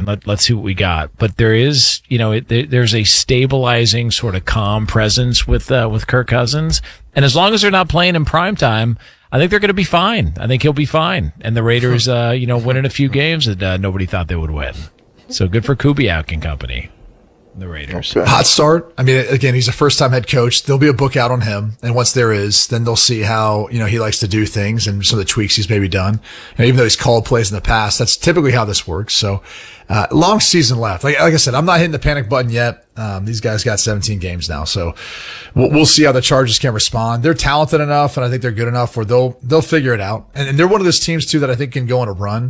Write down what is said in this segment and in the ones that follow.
Let's see what we got. But there is, there's a stabilizing sort of calm presence with Kirk Cousins. And as long as they're not playing in primetime, I think they're going to be fine. I think he'll be fine. And the Raiders, winning a few games that nobody thought they would win. So good for Kubiak and company. The Raiders. Okay. Hot start. I mean, again, he's a first-time head coach. There'll be a book out on him. And once there is, then they'll see how, he likes to do things and some of the tweaks he's maybe done. And even though he's called plays in the past, that's typically how this works. So, long season left. Like I said, I'm not hitting the panic button yet. These guys got 17 games now. So we'll see how the Chargers can respond. They're talented enough, and I think they're good enough where they'll figure it out. And they're one of those teams too that I think can go on a run.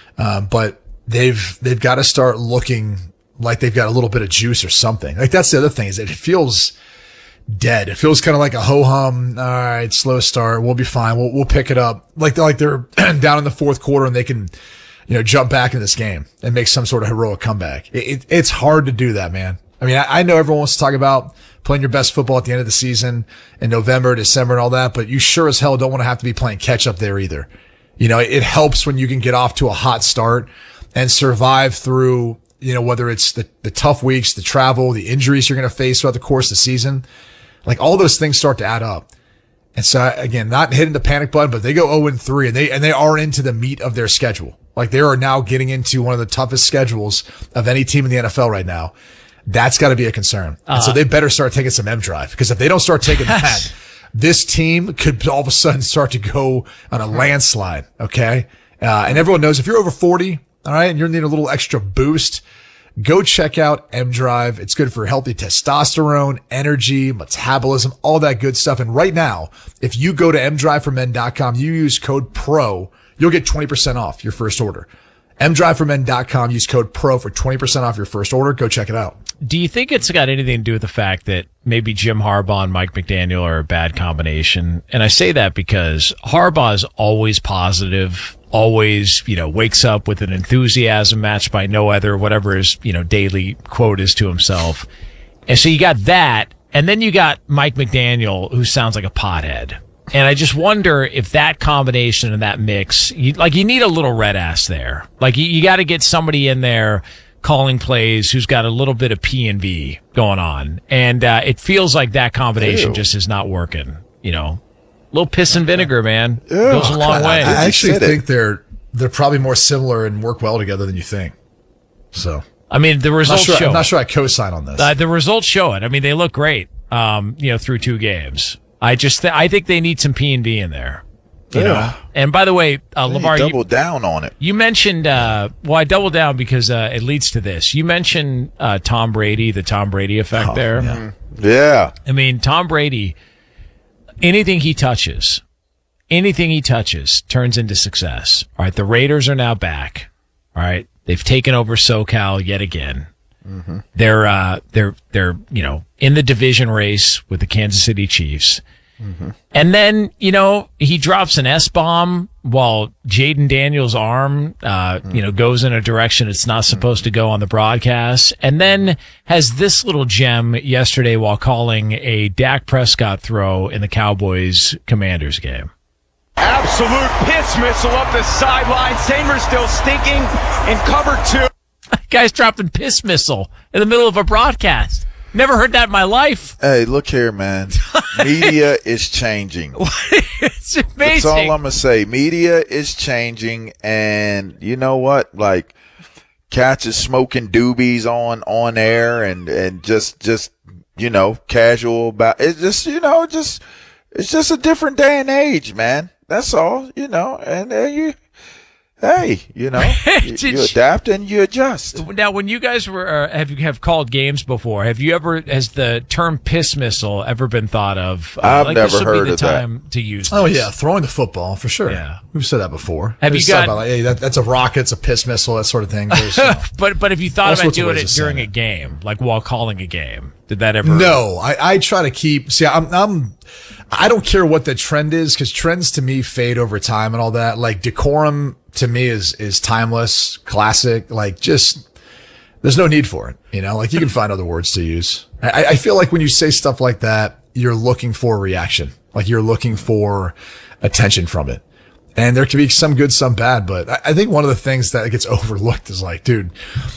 But they've got to start looking like they've got a little bit of juice or something. Like that's the other thing is that it feels dead. It feels kind of like a ho-hum. All right, slow start. We'll be fine. We'll pick it up. Like they're down in the fourth quarter and they can, jump back in this game and make some sort of heroic comeback. It's hard to do that, man. I mean, I know everyone wants to talk about playing your best football at the end of the season in November, December and all that, but you sure as hell don't want to have to be playing catch up there either. It helps when you can get off to a hot start and survive through, whether it's the tough weeks, the travel, the injuries you're going to face throughout the course of the season, like all those things start to add up. And so again, not hitting the panic button, but they go 0-3 and they are into the meat of their schedule. Like they are now getting into one of the toughest schedules of any team in the NFL right now. That's got to be a concern. And so they better start taking some M Drive because if they don't start taking that, this team could all of a sudden start to go on a landslide. Okay. And everyone knows if you're over 40, all right, and you're needing a little extra boost, go check out M Drive. It's good for healthy testosterone, energy, metabolism, all that good stuff. And right now, if you go to mdriveformen.com, you use code PRO, you'll get 20% off your first order. mdriveformen.com, use code PRO for 20% off your first order. Go check it out. Do you think it's got anything to do with the fact that maybe Jim Harbaugh and Mike McDaniel are a bad combination? And I say that because Harbaugh is always positive, always, wakes up with an enthusiasm matched by no other, whatever his, daily quote is to himself. And so you got that. And then you got Mike McDaniel, who sounds like a pothead. And I just wonder if that combination and that mix, you need a little red ass there. Like you got to get somebody in there calling plays who's got a little bit of P&V going on. And it feels like that combination just is not working, A little piss and vinegar, man. Goes a long way. I actually think they're probably more similar and work well together than you think. So, I mean, the results show. I'm not sure I co-sign on this. The results show it. I mean, they look great. Through 2 games. I think they need some P&V in there. You know. And by the way, LeVar, you doubled down on it. You mentioned, I doubled down because it leads to this. You mentioned Tom Brady, the Tom Brady effect there. Yeah. Yeah. I mean, Tom Brady, anything he touches turns into success. All right, the Raiders are now back. All right, they've taken over SoCal yet again. Mm-hmm. They're in the division race with the Kansas City Chiefs. Mm-hmm. And then, he drops an S-bomb while Jaden Daniels' arm, goes in a direction it's not supposed to go on the broadcast. And then has this little gem yesterday while calling a Dak Prescott throw in the Cowboys-Commanders game. Absolute piss missile up the sideline. Samer still stinking in cover 2. Guy's dropping piss missile in the middle of a broadcast. Never heard that in my life. Hey, look here, man. Media is changing. It's amazing. That's all I'm going to say. Media is changing, and you know what? Like, cats is smoking doobies on air and just casual about it. It's just a different day and age, man. That's all, and you adapt and you adjust. Now, when you guys were have called games before, has the term piss missile ever been thought of? I've never heard of time to use. Oh yeah, throwing the football for sure. Yeah, we've said that before. Have you got about, hey, that's a rocket, it's a piss missile, that sort of thing. But if you thought about doing it during a game, like while calling a game, did that ever? No, I try to keep. See, I don't care what the trend is because trends to me fade over time and all that. Like decorum to me is timeless, classic. Like just there's no need for it. Like you can find other words to use. I feel like when you say stuff like that, you're looking for a reaction. Like you're looking for attention from it. And there can be some good, some bad, but I think one of the things that gets overlooked is like, dude,